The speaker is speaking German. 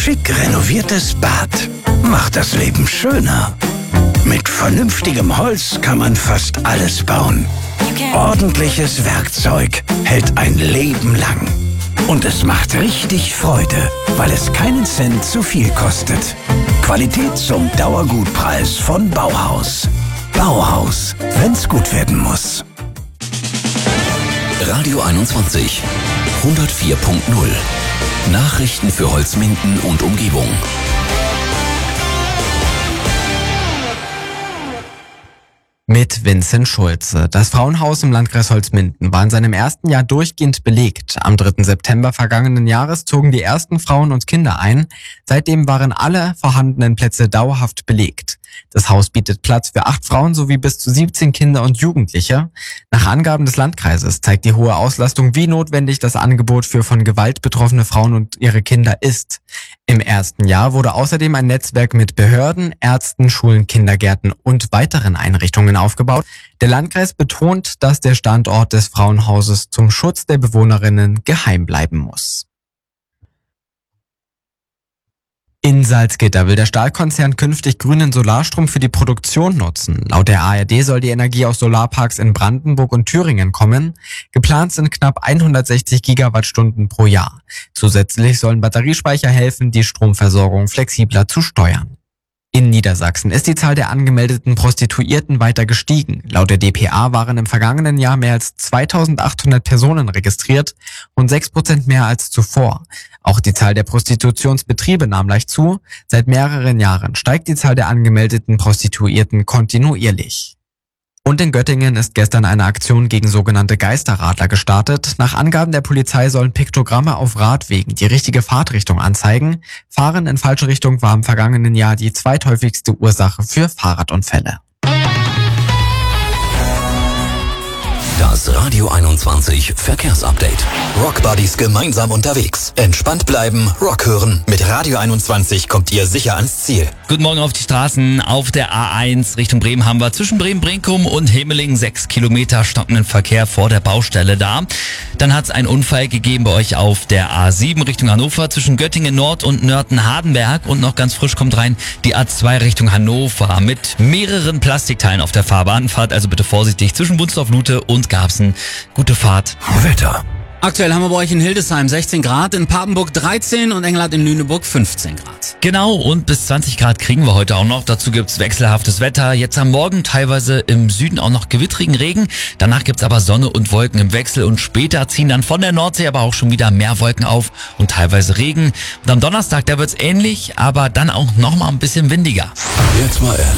schick renoviertes Bad macht das Leben schöner. Mit vernünftigem Holz kann man fast alles bauen. Ordentliches Werkzeug hält ein Leben lang. Und es macht richtig Freude, weil es keinen Cent zu viel kostet. Qualität zum Dauergutpreis von Bauhaus. Bauhaus, wenn's gut werden muss. Radio 21 104.0. Nachrichten für Holzminden und Umgebung. Mit Vincent Schulze. Das Frauenhaus im Landkreis Holzminden war in seinem ersten Jahr durchgehend belegt. Am 3. September vergangenen Jahres zogen die ersten Frauen und Kinder ein. Seitdem waren alle vorhandenen Plätze dauerhaft belegt. Das Haus bietet Platz für 8 Frauen sowie bis zu 17 Kinder und Jugendliche. Nach Angaben des Landkreises zeigt die hohe Auslastung, wie notwendig das Angebot für von Gewalt betroffene Frauen und ihre Kinder ist. Im ersten Jahr wurde außerdem ein Netzwerk mit Behörden, Ärzten, Schulen, Kindergärten und weiteren Einrichtungen aufgebaut. Der Landkreis betont, dass der Standort des Frauenhauses zum Schutz der Bewohnerinnen geheim bleiben muss. In Salzgitter will der Stahlkonzern künftig grünen Solarstrom für die Produktion nutzen. Laut der ARD soll die Energie aus Solarparks in Brandenburg und Thüringen kommen. Geplant sind knapp 160 Gigawattstunden pro Jahr. Zusätzlich sollen Batteriespeicher helfen, die Stromversorgung flexibler zu steuern. In Niedersachsen ist die Zahl der angemeldeten Prostituierten weiter gestiegen. Laut der dpa waren im vergangenen Jahr mehr als 2800 Personen registriert und 6% mehr als zuvor. Auch die Zahl der Prostitutionsbetriebe nahm leicht zu. Seit mehreren Jahren steigt die Zahl der angemeldeten Prostituierten kontinuierlich. Und in Göttingen ist gestern eine Aktion gegen sogenannte Geisterradler gestartet. Nach Angaben der Polizei sollen Piktogramme auf Radwegen die richtige Fahrtrichtung anzeigen. Fahren in falsche Richtung war im vergangenen Jahr die zweithäufigste Ursache für Fahrradunfälle. Das Radio 21 Verkehrsupdate. Rock Buddies gemeinsam unterwegs. Entspannt bleiben, Rock hören. Mit Radio 21 kommt ihr sicher ans Ziel. Guten Morgen auf die Straßen. Auf der A1 Richtung Bremen haben wir zwischen Bremen-Brinkum und Himmeling 6 Kilometer stockenden Verkehr vor der Baustelle da. Dann hat es einen Unfall gegeben bei euch auf der A7 Richtung Hannover zwischen Göttingen Nord und Nörten-Hardenberg. Und noch ganz frisch kommt rein die A2 Richtung Hannover mit mehreren Plastikteilen auf der Fahrbahn. Fahrt also bitte vorsichtig zwischen Wunsdorf-Lute und Garbsen. Gute Fahrt. Wetter. Aktuell haben wir bei euch in Hildesheim 16 Grad, in Papenburg 13 und Engelhardt in Lüneburg 15 Grad. Genau, und bis 20 Grad kriegen wir heute auch noch. Dazu gibt's wechselhaftes Wetter. Jetzt am Morgen teilweise im Süden auch noch gewittrigen Regen. Danach gibt's aber Sonne und Wolken im Wechsel und später ziehen dann von der Nordsee aber auch schon wieder mehr Wolken auf und teilweise Regen. Und am Donnerstag, da wird's ähnlich, aber dann auch noch mal ein bisschen windiger. Jetzt mal ehrlich.